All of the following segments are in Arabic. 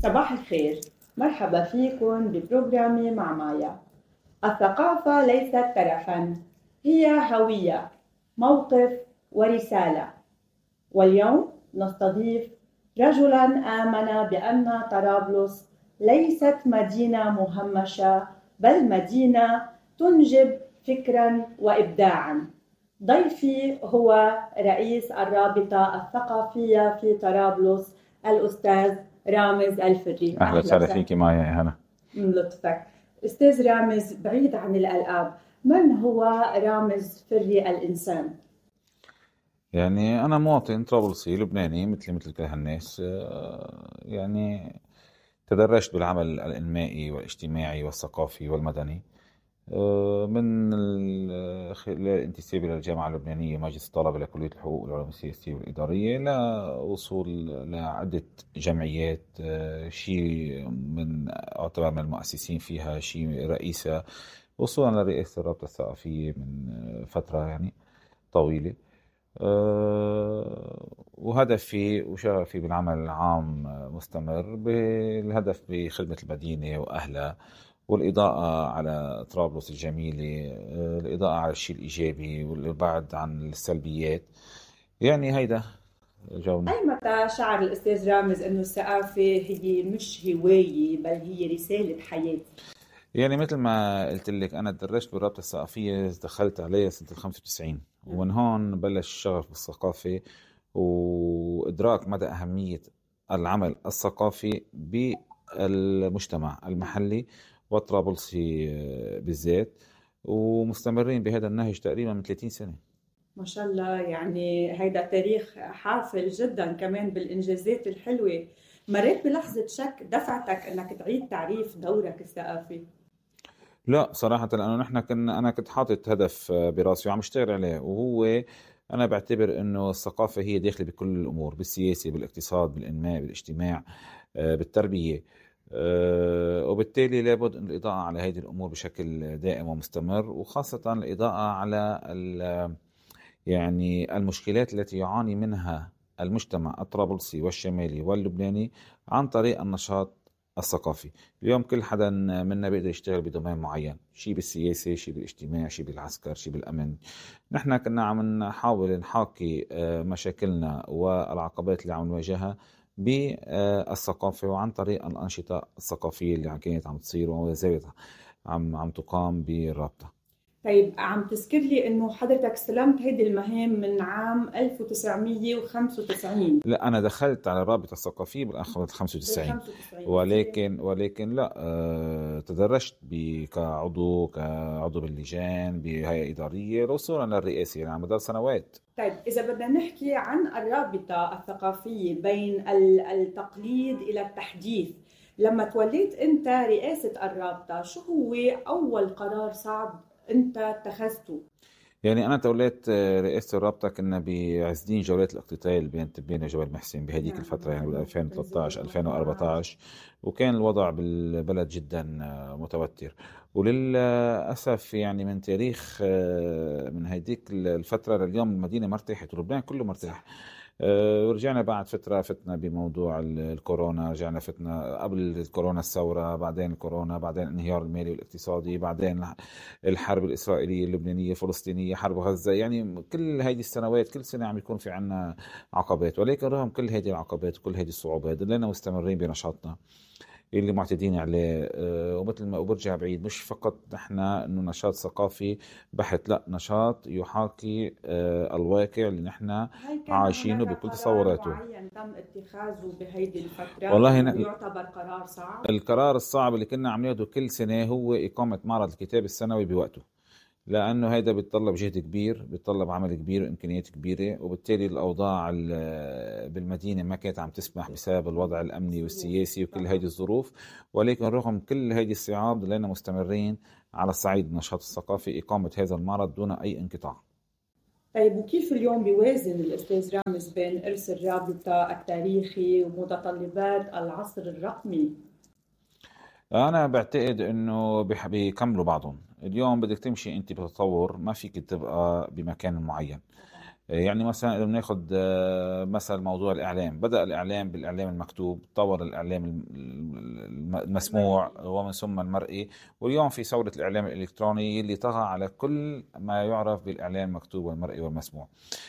صباح الخير، مرحبا فيكم ببروجرامي مع مايا. الثقافة ليست ترفا، هي هوية، موقف ورسالة. واليوم نستضيف رجلا آمن بأن طرابلس ليست مدينة مهمشة، بل مدينة تنجب فكرا وإبداعا. ضيفي هو رئيس الرابطة الثقافية في طرابلس، الأستاذ رامز الفري. أهلا وسهلا فيك مايا. أهلا. من لطفك أستاذ رامز. بعيد عن الألعاب، من هو رامز فري الإنسان؟ يعني أنا مواطن طرابلسي لبناني مثل كل هالناس. يعني تدرجت بالعمل الإنمائي والاجتماعي والثقافي والمدني من الانتسابي للجامعة اللبنانية مجلس الطلبة لكلية الحقوق والعلوم السياسية والإدارية لوصول لعدة جمعيات. شيء أعتبر من المؤسسين فيها، شيء رئيسة، وصولا لرئاسة الرابطة الثقافية من فترة يعني طويلة. وهدفي وشغفي بالعمل العام مستمر، بالهدف بخدمة المدينة وأهلها والإضاءة على طرابلس الجميلة، الإضاءة على الشيء الإيجابي والبعد عن السلبيات. يعني هيدا جونا. أي متى شعر الأستاذ رامز أنه الثقافة هي مش هواية بل هي رسالة حياة؟ يعني مثل ما قلت لك، أنا تدرجت بالرابطة الثقافية، دخلت عليها سنة 95، ومن هون بلش الشغف بالثقافة وإدراك مدى أهمية العمل الثقافي بالمجتمع المحلي والطرابلسي بالذات، ومستمرين بهذا النهج تقريبا من 30 سنة. ما شاء الله، يعني هيدا تاريخ حافل جدا كمان بالإنجازات الحلوة. مريت بلحظة شك دفعتك أنك تعيد تعريف دورك الثقافي؟ لا صراحة، لأنه أنا كنت حاطط هدف براسي وعم اشتغل عليه، وهو أنا بعتبر إنه الثقافة هي داخلة بكل الأمور، بالسياسة، بالاقتصاد، بالإنماء، بالاجتماع، بالتربية. وبالتالي لابد أن الإضاءة على هذه الأمور بشكل دائم ومستمر، وخاصة الإضاءة على يعني المشكلات التي يعاني منها المجتمع الطرابلسي والشمالي واللبناني عن طريق النشاط الثقافي. اليوم كل حدا منا بيقدر يشتغل بدومين معين، شيء بالسياسة، شيء بالاجتماع، شيء بالعسكر، شيء بالأمن. نحن كنا عم نحاول نحاكي مشاكلنا والعقبات اللي عم نواجهها بالثقافة، وعن طريق الأنشطة الثقافية اللي كانت عم تصير وما زالت عم تقام بالرابطة. طيب، عم تذكر لي انه حضرتك استلمت هيدي المهام من عام 1995؟ لا، أنا دخلت على الرابطة الثقافية بال 95، ولكن لا، تدرجت كعضو باللجان بهيئة إدارية وصولا للرئاسة يعني على مدار سنوات. طيب، إذا بدنا نحكي عن الرابطة الثقافية بين التقليد إلى التحديث، لما توليت أنت رئاسة الرابطة، شو هو أول قرار صعب أنت اتخذته؟ يعني أنا توليت رئاسة الرابطة، كنا بعزدين جولات الاقتتال بين تبين وجبل محسن بهديك الفترة، يعني بال 2013 2014، وكان الوضع بالبلد جدا متوتر. وللأسف يعني من تاريخ من هديك الفترة لليوم المدينة ما ارتاحت، ولبنان كله مرتاح. ورجعنا بعد فترة فتنا بموضوع الكورونا، رجعنا فتنا قبل الكورونا الثورة، بعدين الكورونا، بعدين الانهيار المالي والاقتصادي، بعدين الحرب الإسرائيلية اللبنانية الفلسطينية، حرب غزة. يعني كل هذه السنوات كل سنة عم يكون في عنا عقبات، ولكن رغم كل هذه العقبات وكل هذه الصعوبات ضلينا مستمرين بنشاطنا اللي معتدين عليه. ومثل ما برجع بعيد، مش فقط نحن انه نشاط ثقافي بحت، لا، نشاط يحاكي الواقع اللي نحن عايشينه بكل تصوراته. قرار معين تم اتخاذه بهيدي الفترة والله يعتبر قرار صعب؟ القرار الصعب اللي كنا عم ناخده كل سنة هو إقامة معرض الكتاب السنوي بوقته، لأنه هيدا بيتطلب جهد كبير، بيتطلب عمل كبير وإمكانيات كبيرة، وبالتالي الأوضاع بالمدينة ما كانت عم تسمح بسبب الوضع الأمني والسياسي وكل هذه الظروف. ولكن رغم كل هذه الصعاب ضلينا مستمرين على الصعيد النشاط الثقافي إقامة هذا المعرض دون أي انقطاع. طيب، وكيف اليوم بيوازن الأستاذ رامز بين إرث الرابطة التاريخي ومتطلبات العصر الرقمي؟ أنا بعتقد إنه بيكملوا بعضهم. اليوم بدك تمشي أنت بتطور، ما فيك تبقى بمكان معين. يعني مثلا إذا بناخذ مثلا موضوع الإعلام، بدأ الإعلام بالإعلام المكتوب، تطور الإعلام المسموع ومن ثم المرئي، واليوم في ثورة الإعلام الإلكتروني اللي طغى على كل ما يعرف بالإعلام المكتوب والمرئي والمسموع.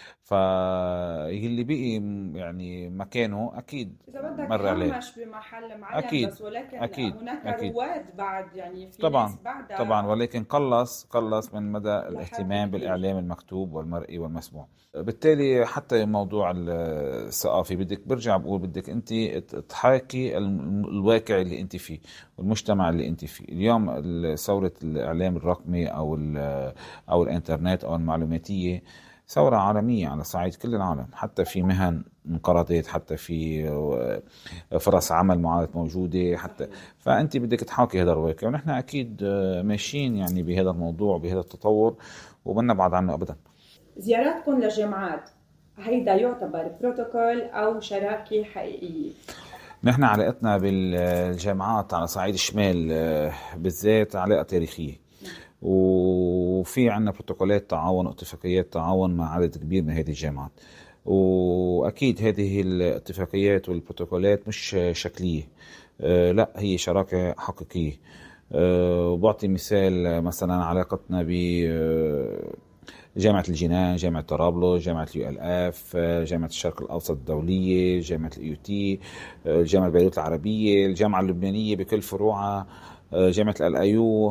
فاللي بقي يعني مكانه أكيد إذا بدك مر عليه. هامش بمحل معين أكيد بس، ولكن أكيد هناك أكيد رواد بعد، يعني في طبعا ناس بعدها طبعا، ولكن قلص من مدى الاهتمام كبير. بالإعلام المكتوب والمرئي والمسموع. بالتالي حتى موضوع الثقافي بدك برجع بقول بدك أنت تحاكي الواقع اللي أنت فيه والمجتمع اللي أنت فيه اليوم. ثورة الإعلام الرقمي أو الإنترنت أو المعلوماتية ثورة عالمية على صعيد كل العالم، حتى في مهن انقرضت، حتى في فرص عمل ما عادت موجودة حتى. فأنت بدك تحاكي هذا الواقع، ونحن أكيد ماشيين يعني بهذا الموضوع بهذا التطور وبدنا بعد عنه أبدا. زياراتكم لجامعات هيدا يعتبر بروتوكول أو شراكة حقيقية؟ نحن علاقتنا بالجامعات على صعيد الشمال بالذات علاقة تاريخية، وفي عنا بروتوكولات تعاون واتفاقيات تعاون مع عدد كبير من هذه الجامعات. وأكيد هذه الاتفاقيات والبروتوكولات مش شكلية، لا هي شراكة حقيقية. وبعطي مثال مثلا علاقتنا جامعة الجنان، جامعة طرابلس، جامعة ULF، جامعة الشرق الأوسط الدولية، جامعة الIUT، جامعة بيروت العربية، الجامعة اللبنانية بكل فروعها، جامعة الأيو.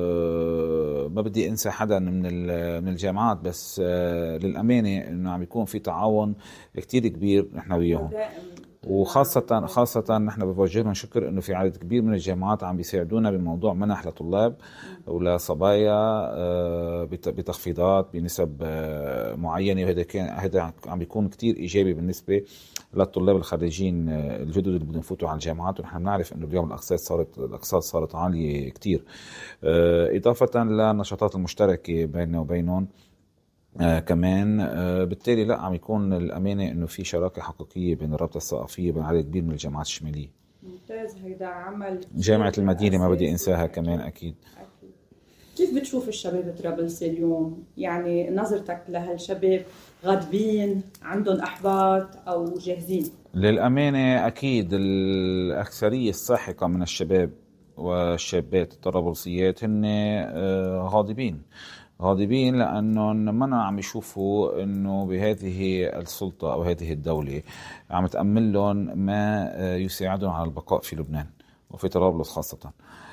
ما بدي أنسى حدا من الجامعات، بس للأمانة إنه عم يكون في تعاون كتير كبير نحن وياهم، وخاصة نحن بوجه لهم شكر إنه في عدد كبير من الجامعات عم بيساعدونا بموضوع منح لطلاب ولصبايا بتخفيضات بنسب معينة، وهذا عم بيكون كتير إيجابي بالنسبة للطلاب الخريجين الجدد اللي بدهم يفوتوا على الجامعات. ونحن بنعرف إنه اليوم الأقساط صارت عالية كتير، إضافة للنشاطات المشتركة بيننا وبينهم كمان. بالتالي لا عم يكون الأمانة إنه في شراكة حقيقية بين الرابطة الثقافية وبين عدد كبير من الجامعات الشمالية. ممتاز، هيدا عمل. جامعة المدينة ما بدي أنساها كمان أكيد. كيف بتشوف الشباب طرابلس اليوم؟ يعني نظرتك لهالشباب، غاضبين، عندهم أحباط أو جاهزين؟ للأمانة أكيد الأكثرية الساحقة من الشباب والشابات الطرابلسيات هن غاضبين لأنهم ما عم يشوفوا أنه بهذه السلطة أو هذه الدولة عم تأمن لهم ما يساعدهم على البقاء في لبنان وفي طرابلس خاصة.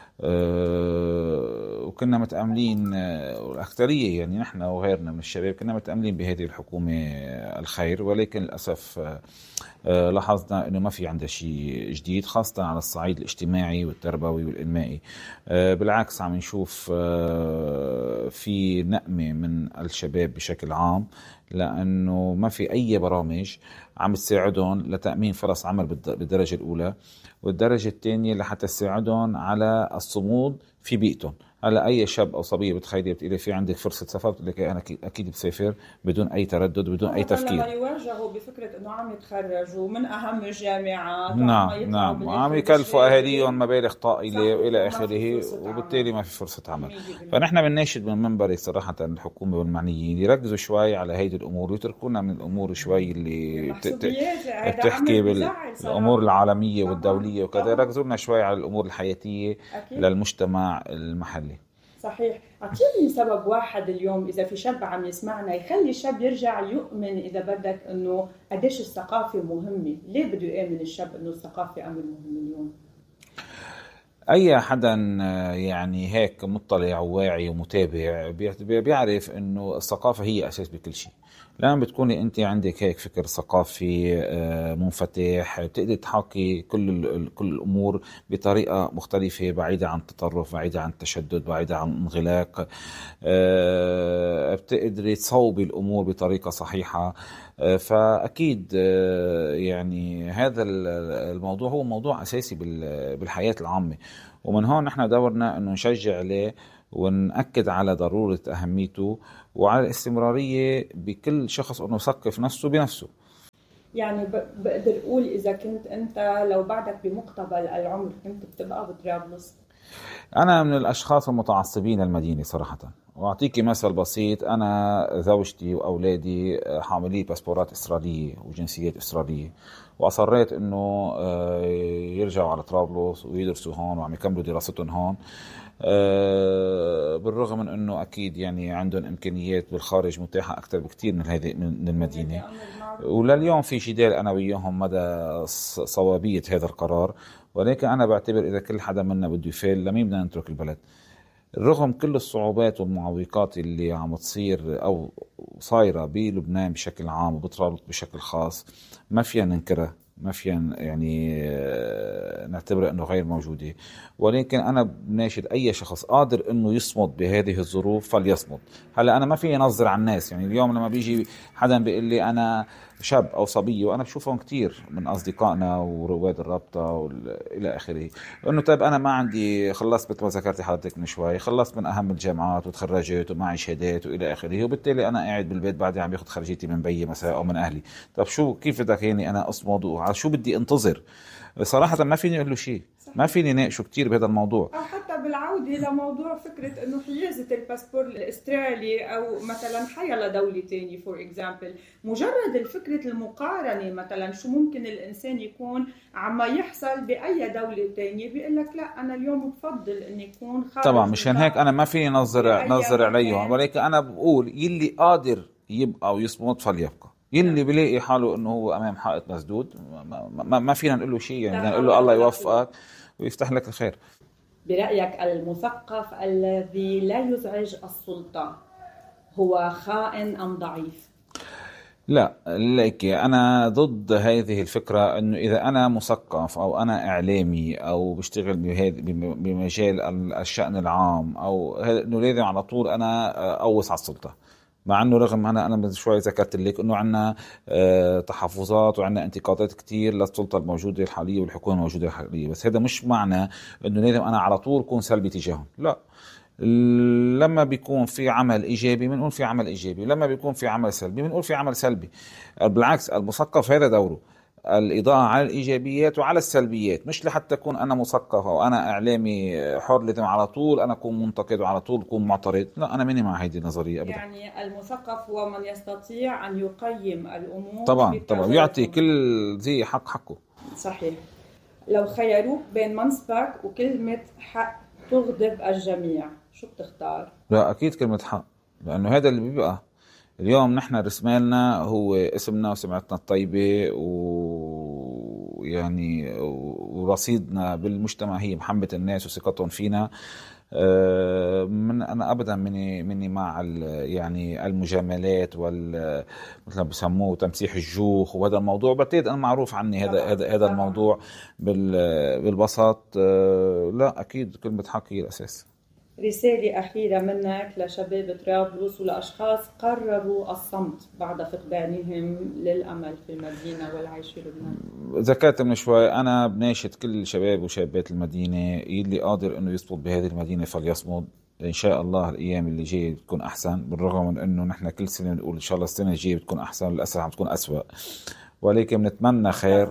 وكنا متأملين، والأكثرية يعني نحن وغيرنا من الشباب كنا متأملين بهذه الحكومة الخير، ولكن للأسف لاحظنا أنه ما في عندها شيء جديد، خاصة على الصعيد الاجتماعي والتربوي والإنمائي. بالعكس عم نشوف في نقمة من الشباب بشكل عام، لأنه ما في أي برامج عم تساعدهم لتأمين فرص عمل بالدرجة الأولى، والدرجة الثانية لحتى تساعدهم على الصمود في بيئتهم. هلا اي شاب او صبيه بتخيلي بتقولي في عندك فرصه سفر، بتقول لك انا اكيد بسافر بدون اي تردد بدون اي تفكير. لما يواجهوا بفكره انه عم يتخرجوا من اهم الجامعات، نعم عم يكلفوا اهاليهم مبالغ طائله والى اخره، وبالتالي ما في فرصه عمل. فنحن بنناشد من منبري صراحه الحكومه والمعنيين يركزوا شوي على هيدي الامور ويتركونا من الامور شوي اللي بتحكي بالامور العالميه والدوليه وكذا. يركزوا لنا شوي على الامور الحياتيه للمجتمع المحلي. صحيح. أعطيني سبب واحد اليوم إذا في شاب عم يسمعنا يخلي الشاب يرجع يؤمن إذا بدك إنه قديش الثقافة مهمة. ليه بده يؤمن الشاب إنه الثقافة أمر مهم اليوم؟ أي حدا يعني هيك مطلع وواعي ومتابع بيعرف إنه الثقافة هي أساس بكل شيء. لما بتكوني أنت عندك هيك فكر ثقافي منفتح، بتقدر تحاكي كل الأمور بطريقة مختلفة، بعيدة عن التطرف، بعيدة عن التشدد، بعيدة عن الانغلاق. بتقدري تصوبي الأمور بطريقة صحيحة. فأكيد يعني هذا الموضوع هو موضوع أساسي بالحياة العامة، ومن هون نحن دورنا أنه نشجع عليه ونأكد على ضرورة أهميته وعلى الاستمرارية بكل شخص أنه يثقف نفسه بنفسه. يعني بقدر أقول إذا كنت أنت لو بعدك بمقتبل العمر كنت بتبقى بطرابلس؟ أنا من الأشخاص المتعصبين المدينة صراحة، وأعطيكي مثل بسيط. أنا زوجتي وأولادي حاملي باسبورات إسرائيلية وجنسيات إسرائيلية، وأصريت إنه يرجعوا على طرابلس ويدرسوا هون وعم يكملوا دراستهم هون، بالرغم من إنه أكيد يعني عندهم إمكانيات بالخارج متاحة أكثر بكتير من هذه من المدينة. ولليوم في جدال أنا وياهم مدى صوابية هذا القرار، ولكن أنا بعتبر إذا كل حدا منا بده يفعل لمين بدنا نترك البلد. رغم كل الصعوبات والمعوقات اللي عم تصير أو صايرة بلبنان بشكل عام وبطرابلس بشكل خاص، ما فينا ننكرها، ما فينا يعني نعتبر أنه غير موجودة. ولكن أنا بناشد أي شخص قادر أنه يصمد بهذه الظروف فليصمد. هلأ أنا ما في نظر على الناس، يعني اليوم لما بيجي حدا بيقول لي أنا شاب أو صبي، وأنا بشوفهم كتير من أصدقائنا ورواد الرابطة إلى آخره، إنه طيب أنا ما عندي، خلصت مثل ما ذكرتي حضرتك من شوي، خلصت من أهم الجامعات وتخرجت ومعي شهادات وإلى آخره، وبالتالي أنا قاعد بالبيت بعدي عم باخد خرجيتي من بيي مثلا أو من أهلي. طب شو كيف بدك يعني أنا أصمد وعلى شو بدي أنتظر؟ صراحة ما فيني أقول له شيء، ما فيني ناقشه كتير بهذا الموضوع. أو حتى بالعودة لموضوع فكرة إنه حيازة الباسبور الأسترالي أو مثلا حيلا دولة تانية فور إكزامبل، مجرد الفكرة المقارنة مثلا شو ممكن الإنسان يكون عما يحصل بأي دولة تانية، بيقول لك لا أنا اليوم بفضل إني يكون خارج. طبعا مشان هيك أنا ما فيني نظر عليهم، ولكن أنا بقول يلي قادر يبقى ويصمد فليبقى. يلي بلاقي حاله انه هو امام حائط مسدود ما فينا نقول له شيء، يعني بدنا نقول له الله يوفقك ويفتح لك الخير. برأيك المثقف الذي لا يزعج السلطة هو خائن ام ضعيف؟ لا، لك أنا ضد هذه الفكرة إنه إذا أنا مثقف أو أنا إعلامي أو بشتغل بمجال الشأن العام أو إنه لازم على طول أنا أوس على السلطة. مع انه رغم انا من شوي ذكرت لك انه عندنا تحفظات وعندنا انتقادات كتير للسلطه الموجوده الحاليه والحكومه الموجوده الحاليه، بس هذا مش معنى انه لازم انا على طول اكون سلبي تجاههم. لا، لما بيكون في عمل ايجابي بنقول في عمل ايجابي، ولما بيكون في عمل سلبي بنقول في عمل سلبي. بالعكس، المثقف هذا دوره الإضاءة على الإيجابيات وعلى السلبيات، مش لحتى أكون أنا مثقف أو أنا إعلامي حر لازم على طول أنا أكون منتقد وعلى طول أكون معترض. لا، أنا ماني مع هذه النظرية أبدا. يعني المثقف هو من يستطيع أن يقيم الأمور طبعا يعطي كل ذي حقه. صحيح. لو خيروك بين منصبك وكلمة حق تغضب الجميع، شو بتختار؟ لا، أكيد كلمة حق، لأنه هذا اللي بيبقى اليوم نحن رسمالنا هو اسمنا وسمعتنا الطيبة ويعني ورصيدنا بالمجتمع هي محبة الناس وثقتهم فينا. من أنا أبدا مني مع يعني المجاملات مثل ما بسموه تمسيح الجوخ، وهذا الموضوع بعتقد أنا معروف عني هذا الموضوع بالبسط. لا، أكيد كلمة حق هي الأساس. رسالة أخيرة منك لشباب طرابلس ولأشخاص قرروا الصمت بعد فقدانهم للأمل في المدينة والعيش في لبنان. ذكرت من شوي، أنا بناشد كل شباب وشابات المدينة يلي قادر إنه يصمد بهذه المدينة فليصمد. إن شاء الله الأيام اللي جاية بتكون أحسن، بالرغم من إنه نحن كل سنة نقول إن شاء الله السنة الجاية بتكون أحسن، للأسف عم تكون أسوأ، ولكن بنتمنى خير.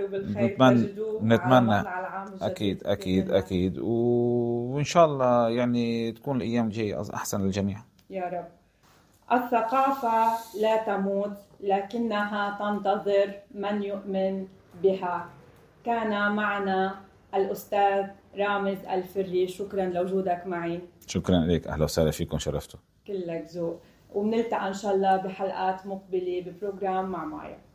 نتمنى أكيد وإن شاء الله يعني تكون الأيام الجاية أحسن للجميع يا رب. الثقافة لا تموت لكنها تنتظر من يؤمن بها. كان معنا الأستاذ رامز الفري، شكرا لوجودك معي. شكرا لك، أهلا وسهلا فيكم، شرفتوا. كلك ذوق، وبنلتقى إن شاء الله بحلقات مقبلة ببروجرام مع مايا.